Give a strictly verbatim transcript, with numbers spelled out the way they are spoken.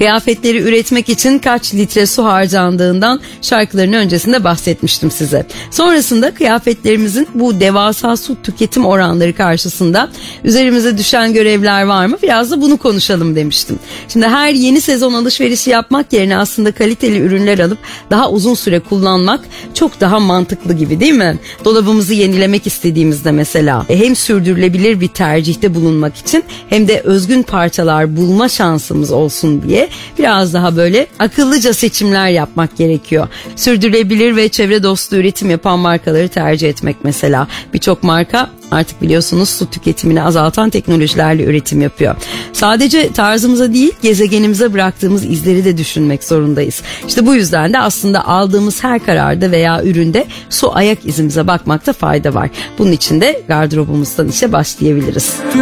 Kıyafetleri üretmek için kaç litre su harcandığından şarkıların öncesinde bahsetmiştim size. Sonrasında kıyafetlerimizin bu devasa su tüketim oranları karşısında üzerimize düşen görevler var mı? Biraz da bunu konuşalım demiştim. Şimdi her yeni sezon alışverişi yapmak yerine aslında kaliteli ürünler alıp daha uzun süre kullanmak çok daha mantıklı gibi, değil mi? Dolabımızı yenilemek istediğimizde mesela hem sürdürülebilir bir tercihte bulunmak için hem de özgün parçalar bulma şansımız olsun diye biraz daha böyle akıllıca seçimler yapmak gerekiyor. Sürdürülebilir ve çevre dostu üretim yapan markaları tercih etmek mesela. Birçok marka artık biliyorsunuz su tüketimini azaltan teknolojilerle üretim yapıyor. Sadece tarzımıza değil, gezegenimize bıraktığımız izleri de düşünmek zorundayız. İşte bu yüzden de aslında aldığımız her kararda veya üründe su ayak izimize bakmakta fayda var. Bunun için de gardırobumuzdan işe başlayabiliriz.